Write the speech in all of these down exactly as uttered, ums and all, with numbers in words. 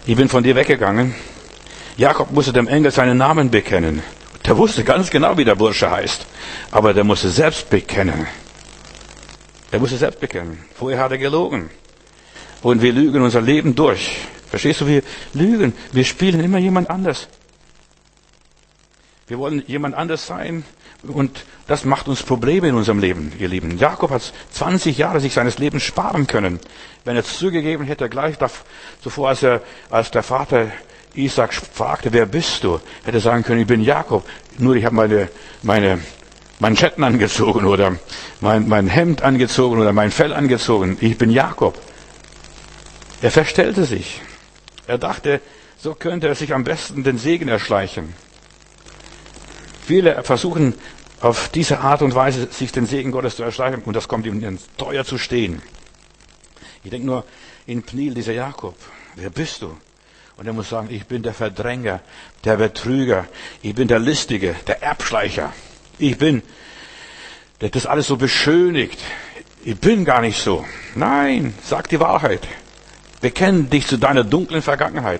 ich bin von dir weggegangen. Jakob musste dem Engel seinen Namen bekennen. Der wusste ganz genau, wie der Bursche heißt. Aber der musste selbst bekennen. Der musste selbst bekennen. Vorher hat er gelogen. Und wir lügen unser Leben durch. Verstehst du, wir lügen. Wir spielen immer jemand anders. Wir wollen jemand anders sein. Und das macht uns Probleme in unserem Leben, ihr Lieben. Jakob hat zwanzig Jahre sich seines Lebens sparen können. Wenn er es zugegeben hätte, gleich zuvor, als, er, als der Vater Isaac fragte, wer bist du? Hätte sagen können, ich bin Jakob. Nur ich habe meine, meine Manschetten angezogen oder mein, mein Hemd angezogen oder mein Fell angezogen. Ich bin Jakob. Er verstellte sich. Er dachte, so könnte er sich am besten den Segen erschleichen. Viele versuchen auf diese Art und Weise, sich den Segen Gottes zu erschleichen, und das kommt ihm teuer zu stehen. Ich denke nur in Pniel, dieser Jakob. Wer bist du? Und er muss sagen, ich bin der Verdränger, der Betrüger, ich bin der Listige, der Erbschleicher. Ich bin, der das alles so beschönigt. Ich bin gar nicht so. Nein, sag die Wahrheit. Bekenn dich zu deiner dunklen Vergangenheit.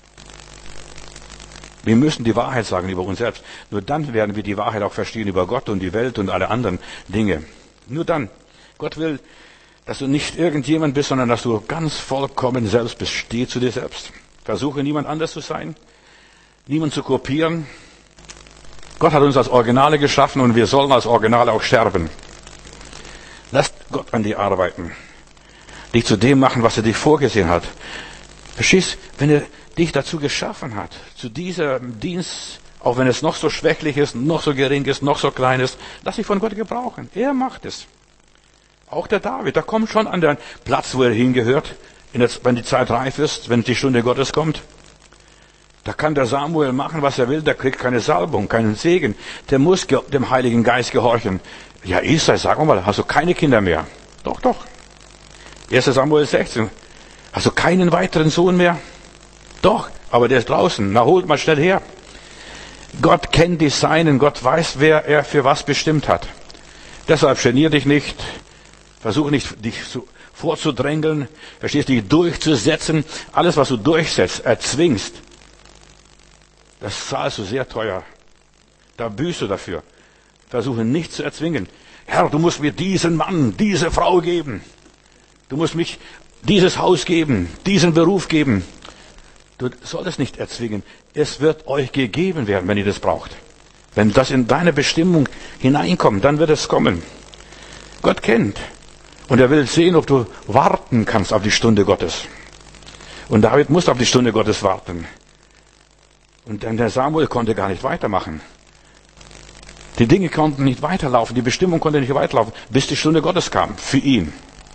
Wir müssen die Wahrheit sagen über uns selbst. Nur dann werden wir die Wahrheit auch verstehen über Gott und die Welt und alle anderen Dinge. Nur dann. Gott will, dass du nicht irgendjemand bist, sondern dass du ganz vollkommen selbst bist. Steh zu dir selbst. Versuche niemand anders zu sein. Niemand zu kopieren. Gott hat uns als Originale geschaffen und wir sollen als Originale auch sterben. Lass Gott an dir arbeiten. Dich zu dem machen, was er dich vorgesehen hat. Verstehst, wenn er dich dazu geschaffen hat, zu diesem Dienst, auch wenn es noch so schwächlich ist, noch so gering ist, noch so klein ist, lass dich von Gott gebrauchen. Er macht es. Auch der David, der kommt schon an den Platz, wo er hingehört, in der, wenn die Zeit reif ist, wenn die Stunde Gottes kommt. Da kann der Samuel machen, was er will, der kriegt keine Salbung, keinen Segen. Der muss dem Heiligen Geist gehorchen. Ja, Isai, sag mal, hast du keine Kinder mehr? Doch, doch. erster Samuel sechzehn. Hast du keinen weiteren Sohn mehr? Doch, aber der ist draußen. Na, holt mal schnell her. Gott kennt die Seinen. Gott weiß, wer er für was bestimmt hat. Deshalb genier dich nicht. Versuche nicht, dich so vorzudrängeln. Verstehst du, dich durchzusetzen. Alles, was du durchsetzt, erzwingst, das zahlst du sehr teuer. Da büßt du dafür. Versuche nicht zu erzwingen. Herr, du musst mir diesen Mann, diese Frau geben. Du musst mich dieses Haus geben, diesen Beruf geben. Du solltest nicht erzwingen. Es wird euch gegeben werden, wenn ihr das braucht. Wenn das in deine Bestimmung hineinkommt, dann wird es kommen. Gott kennt. Und er will sehen, ob du warten kannst auf die Stunde Gottes. Und David musste auf die Stunde Gottes warten. Und dann der Samuel konnte gar nicht weitermachen. Die Dinge konnten nicht weiterlaufen, die Bestimmung konnte nicht weiterlaufen, bis die Stunde Gottes kam, für ihn.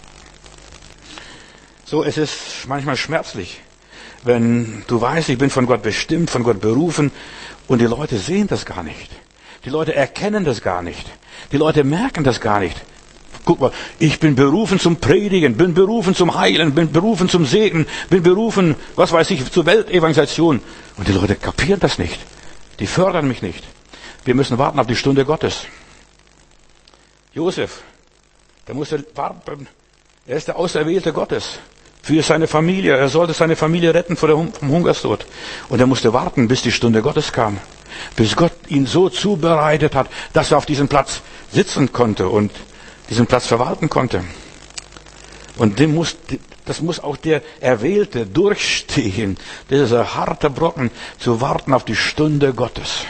So, es ist manchmal schmerzlich, wenn du weißt, ich bin von Gott bestimmt, von Gott berufen, und die Leute sehen das gar nicht. Die Leute erkennen das gar nicht. Die Leute merken das gar nicht. Guck mal, ich bin berufen zum Predigen, bin berufen zum Heilen, bin berufen zum Segen, bin berufen, was weiß ich, zur Weltevangelisation. Und die Leute kapieren das nicht. Die fördern mich nicht. Wir müssen warten auf die Stunde Gottes. Josef, der musste warten. Er ist der Auserwählte Gottes für seine Familie. Er sollte seine Familie retten vor dem Hungerstod. Und er musste warten, bis die Stunde Gottes kam. Bis Gott ihn so zubereitet hat, dass er auf diesem Platz sitzen konnte und diesen Platz verwalten konnte. Und dem muss, das muss auch der Erwählte durchstehen. Das ist ein harter Brocken, zu warten auf die Stunde Gottes.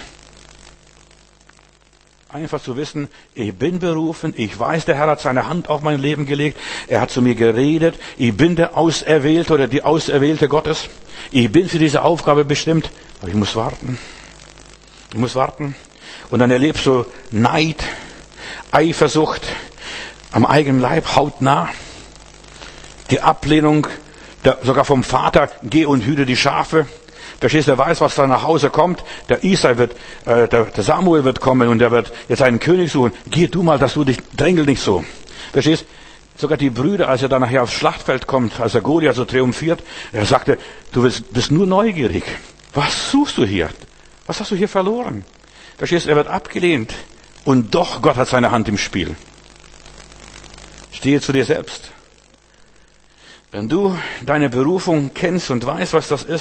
Einfach zu wissen, ich bin berufen, ich weiß, der Herr hat seine Hand auf mein Leben gelegt, er hat zu mir geredet, ich bin der Auserwählte oder die Auserwählte Gottes, ich bin für diese Aufgabe bestimmt, aber ich muss warten. Ich muss warten. Und dann erlebst du Neid, Eifersucht am eigenen Leib, hautnah, die Ablehnung, der, sogar vom Vater, geh und hüte die Schafe. Verstehst du, der weiß, was da nach Hause kommt. Der Isai wird, äh, der, der Samuel wird kommen und der wird jetzt einen König suchen. Geh du mal, dass du dich, drängel nicht so. Verstehst? Sogar die Brüder, als er dann nachher aufs Schlachtfeld kommt, als er Goliath so triumphiert, er sagte, du bist, bist nur neugierig. Was suchst du hier? Was hast du hier verloren? Verstehst? Er wird abgelehnt. Und doch, Gott hat seine Hand im Spiel. Stehe zu dir selbst. Wenn du deine Berufung kennst und weißt, was das ist,